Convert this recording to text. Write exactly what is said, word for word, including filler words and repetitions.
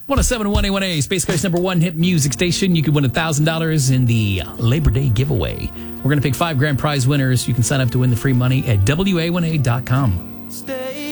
one oh seven point one A one A, Space Coast number one hit music station. You could win one thousand dollars in the Labor Day giveaway. We're going to pick five grand prize winners. You can sign up to win the free money at W A one A dot com. Stay